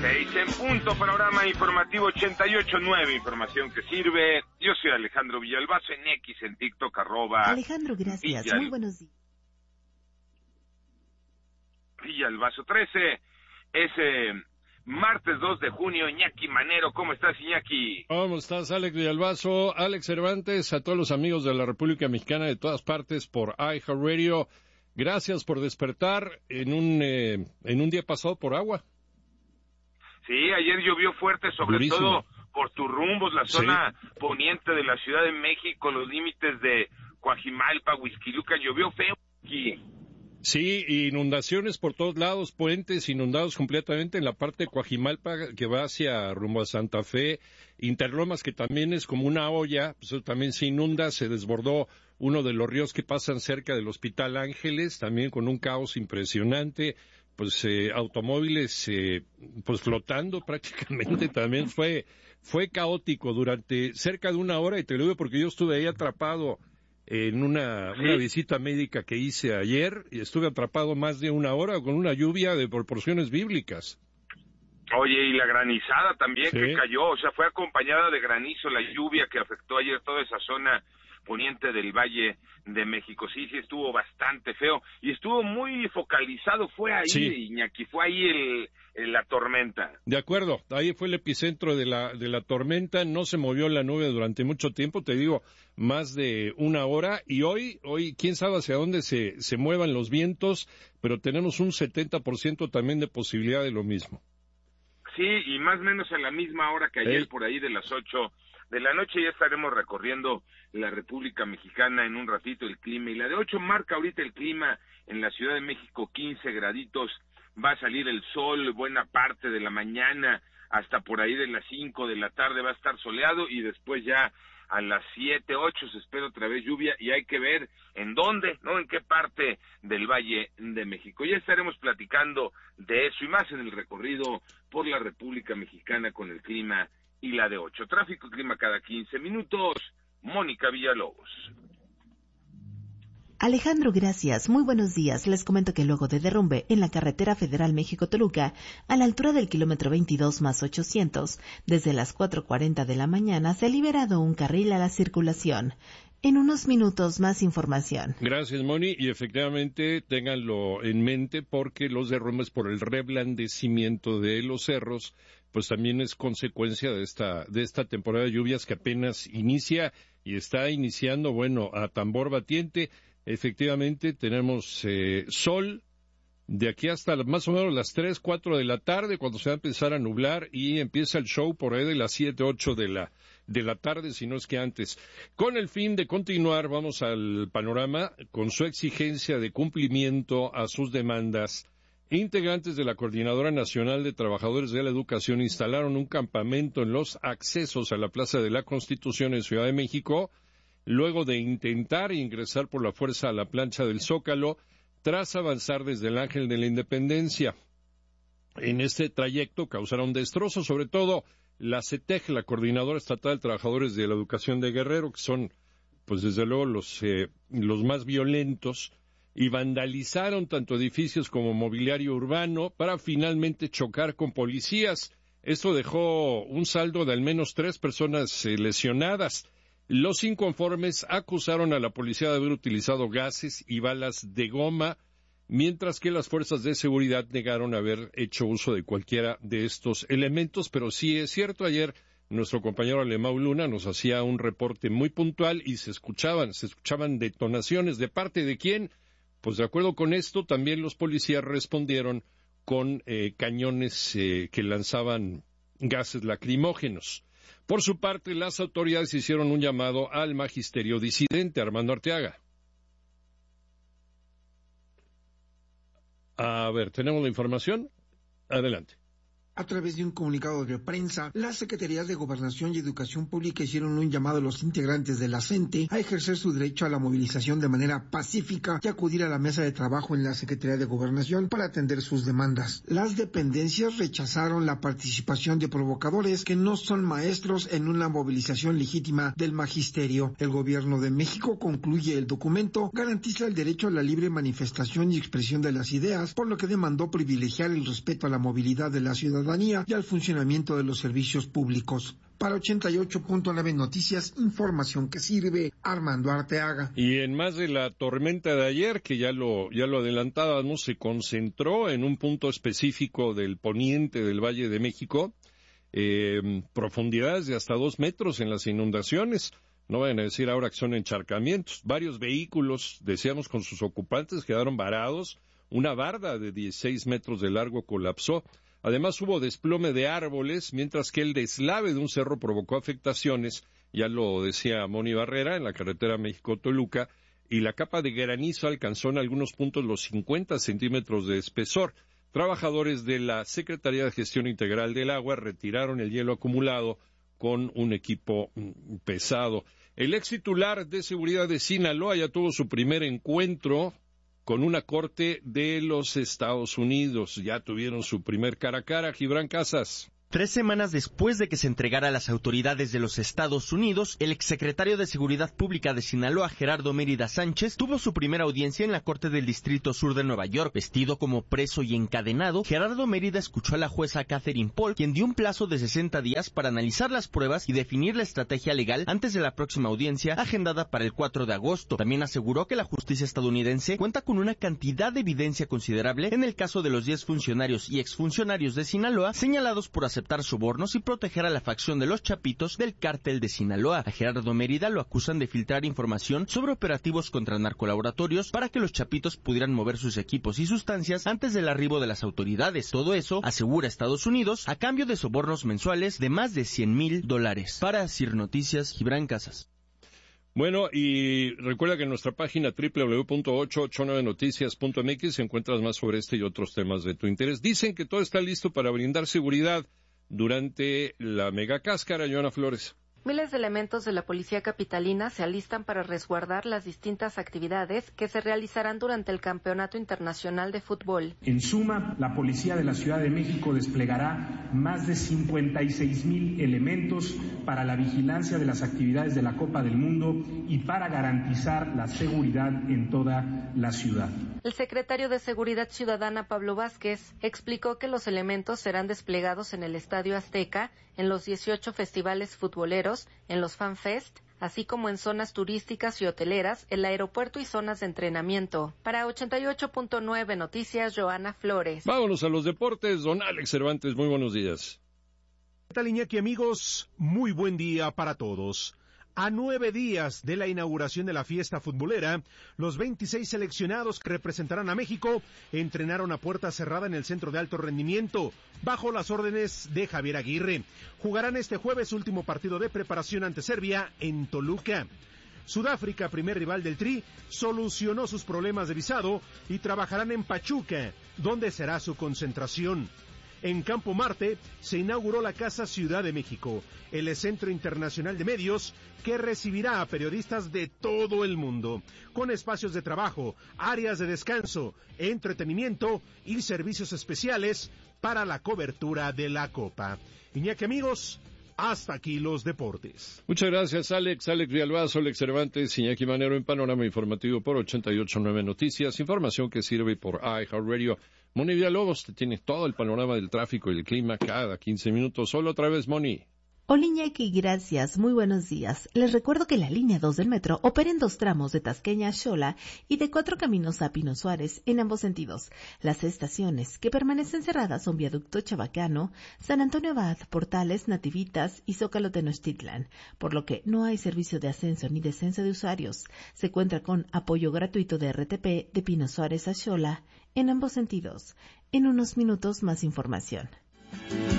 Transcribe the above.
6 en punto, panorama informativo 88.9, información que sirve. Yo soy Alejandro Villalbazo en X, en TikTok, Alejandro, gracias. Muy buenos días. Villalbazo 13, es martes 2 de junio. Iñaki Manero, ¿cómo estás, Iñaki? ¿Cómo estás, Alex Villalbazo? Alex Cervantes, a todos los amigos de la República Mexicana de todas partes por iHeartRadio. Gracias por despertar en un día pasado por agua. Sí, ayer llovió fuerte, sobre Durísimo. todo por tus rumbos, la zona poniente de la Ciudad de México, los límites de Coajimalpa, Huixquilucan, llovió feo aquí. Sí, inundaciones por todos lados, puentes inundados completamente en la parte de Coajimalpa que va hacia rumbo a Santa Fe, Interlomas, que también es como una olla, pues eso también se inunda, se desbordó uno de los ríos que pasan cerca del Hospital Ángeles, también con un caos impresionante, pues automóviles pues flotando prácticamente, también fue caótico durante cerca de una hora, y te lo digo porque yo estuve ahí atrapado en una visita médica que hice ayer, y estuve atrapado más de una hora con una lluvia de proporciones bíblicas. Oye, y la granizada también Sí. que cayó, o sea, fue acompañada de granizo la lluvia que afectó ayer toda esa zona poniente del Valle de México. Sí, estuvo bastante feo y estuvo muy focalizado, fue ahí, Sí. Iñaki, fue ahí la tormenta. De acuerdo, ahí fue el epicentro de la tormenta, no se movió la nube durante mucho tiempo, te digo, más de una hora, y hoy, quién sabe hacia dónde se muevan los vientos, pero tenemos un 70% también de posibilidad de lo mismo. Sí, y más o menos a la misma hora que ayer, por ahí de las 8 de la noche, ya estaremos recorriendo la República Mexicana en un ratito el clima, y la de 8 marca ahorita el clima en la Ciudad de México, 15 graditos, va a salir el sol buena parte de la mañana, hasta por ahí de las 5 de la tarde va a estar soleado, y después ya a las 7, 8 se espera otra vez lluvia, y hay que ver en dónde, ¿no? En qué parte del Valle de México. Ya estaremos platicando de eso y más en el recorrido por la República Mexicana con el clima y la de 8. Tráfico y clima cada 15 minutos. Mónica Villalobos. Alejandro, gracias. Muy buenos días. Les comento que luego de derrumbe en la carretera federal México-Toluca, a la altura del kilómetro 22 más 800, desde las 4:40 de la mañana se ha liberado un carril a la circulación. En unos minutos más información. Gracias, Moni, y efectivamente ténganlo en mente porque los derrumbes por el reblandecimiento de los cerros, pues también es consecuencia de esta temporada de lluvias que apenas inicia y está iniciando, bueno, a tambor batiente. Efectivamente tenemos sol de aquí hasta más o menos las 3, 4 de la tarde, cuando se va a empezar a nublar, y empieza el show por ahí de las 7, 8 de la tarde, si no es que antes. Con el fin de continuar, vamos al panorama, con su exigencia de cumplimiento a sus demandas. Integrantes de la Coordinadora Nacional de Trabajadores de la Educación instalaron un campamento en los accesos a la Plaza de la Constitución en Ciudad de México, luego de intentar ingresar por la fuerza a la plancha del Zócalo, tras avanzar desde el Ángel de la Independencia. En este trayecto causaron destrozos, sobre todo la CETEG, la Coordinadora Estatal de Trabajadores de la Educación de Guerrero, que son, pues desde luego, los más violentos, y vandalizaron tanto edificios como mobiliario urbano para finalmente chocar con policías. Esto dejó un saldo de al menos 3 personas lesionadas. Los inconformes acusaron a la policía de haber utilizado gases y balas de goma, mientras que las fuerzas de seguridad negaron haber hecho uso de cualquiera de estos elementos. Pero sí es cierto, ayer nuestro compañero Alemão Luna nos hacía un reporte muy puntual y se escuchaban detonaciones. ¿De parte de quién? Pues de acuerdo con esto, también los policías respondieron con cañones que lanzaban gases lacrimógenos. Por su parte, las autoridades hicieron un llamado al magisterio disidente. Armando Arteaga. A ver, ¿tenemos la información? Adelante. A través de un comunicado de prensa, las Secretarías de Gobernación y Educación Pública hicieron un llamado a los integrantes de la CENTE a ejercer su derecho a la movilización de manera pacífica y acudir a la mesa de trabajo en la Secretaría de Gobernación para atender sus demandas. Las dependencias rechazaron la participación de provocadores que no son maestros en una movilización legítima del magisterio. El Gobierno de México, concluye el documento, garantiza el derecho a la libre manifestación y expresión de las ideas, por lo que demandó privilegiar el respeto a la movilidad de la ciudadanía ciudadanía y al funcionamiento de los servicios públicos. Para 88.9 Noticias, información que sirve, Armando Arteaga. Y en más de la tormenta de ayer, que ya lo adelantábamos, se concentró en un punto específico del poniente del Valle de México, profundidades de hasta 2 metros en las inundaciones. No vayan a decir ahora que son encharcamientos. Varios vehículos, decíamos, con sus ocupantes quedaron varados. Una barda de 16 metros de largo colapsó. Además hubo desplome de árboles, mientras que el deslave de un cerro provocó afectaciones, ya lo decía Moni Barrera, en la carretera México-Toluca, y la capa de granizo alcanzó en algunos puntos los 50 centímetros de espesor. Trabajadores de la Secretaría de Gestión Integral del Agua retiraron el hielo acumulado con un equipo pesado. El ex titular de seguridad de Sinaloa ya tuvo su primer encuentro con una corte de los Estados Unidos. Ya tuvieron su primer cara a cara. Gibran Casas. 3 semanas después de que se entregara a las autoridades de los Estados Unidos, el exsecretario de Seguridad Pública de Sinaloa, Gerardo Mérida Sánchez, tuvo su primera audiencia en la Corte del Distrito Sur de Nueva York. Vestido como preso y encadenado, Gerardo Mérida escuchó a la jueza Catherine Paul, quien dio un plazo de 60 días para analizar las pruebas y definir la estrategia legal antes de la próxima audiencia, agendada para el 4 de agosto. También aseguró que la justicia estadounidense cuenta con una cantidad de evidencia considerable en el caso de los 10 funcionarios y exfuncionarios de Sinaloa señalados por aceptar sobornos y proteger a la facción de los Chapitos del cártel de Sinaloa. A Gerardo Mérida lo acusan de filtrar información sobre operativos contra narcolaboratorios para que los Chapitos pudieran mover sus equipos y sustancias antes del arribo de las autoridades. Todo eso, asegura Estados Unidos, a cambio de sobornos mensuales de más de $100,000. Para CIR Noticias, Gibran Casas. Bueno, y recuerda que en nuestra página www.889noticias.mx encuentras más sobre este y otros temas de tu interés. Dicen que todo está listo para brindar seguridad durante la mega cáscara. Joana Flores. Miles de elementos de la policía capitalina se alistan para resguardar las distintas actividades que se realizarán durante el Campeonato Internacional de Fútbol. En suma, la Policía de la Ciudad de México desplegará más de 56,000 elementos para la vigilancia de las actividades de la Copa del Mundo y para garantizar la seguridad en toda la ciudad. El secretario de Seguridad Ciudadana, Pablo Vázquez, explicó que los elementos serán desplegados en el Estadio Azteca, en los 18 festivales futboleros, en los FanFest, así como en zonas turísticas y hoteleras, el aeropuerto y zonas de entrenamiento. Para 88.9 Noticias, Joana Flores. Vámonos a los deportes. Don Alex Cervantes, muy buenos días. ¿Qué tal, Iñaki, amigos? Muy buen día para todos. A 9 días de la inauguración de la fiesta futbolera, los 26 seleccionados que representarán a México entrenaron a puerta cerrada en el Centro de Alto Rendimiento, bajo las órdenes de Javier Aguirre. Jugarán este jueves su último partido de preparación ante Serbia en Toluca. Sudáfrica, primer rival del Tri, solucionó sus problemas de visado y trabajarán en Pachuca, donde será su concentración. En Campo Marte se inauguró la Casa Ciudad de México, el Centro Internacional de Medios que recibirá a periodistas de todo el mundo, con espacios de trabajo, áreas de descanso, entretenimiento y servicios especiales para la cobertura de la Copa. Iñaki, amigos, hasta aquí los deportes. Muchas gracias, Alex. Alex Villalbazo, Alex Cervantes, Iñaki Manero en Panorama Informativo por 88.9 Noticias. Información que sirve por iHeartRadio. Moni Villalobos, te tiene todo el panorama del tráfico y el clima cada 15 minutos. Solo otra vez, Moni. Hola Iñaki, gracias, muy buenos días. Les recuerdo que la línea 2 del metro opera en 2 tramos de Tasqueña a Xola y de 4 caminos a Pino Suárez en ambos sentidos. Las estaciones que permanecen cerradas son Viaducto Chabacano, San Antonio Abad, Portales, Nativitas y Zócalo Tenochtitlan, por lo que no hay servicio de ascenso ni descenso de usuarios. Se cuenta con apoyo gratuito de RTP de Pino Suárez a Xola en ambos sentidos. En unos minutos más información.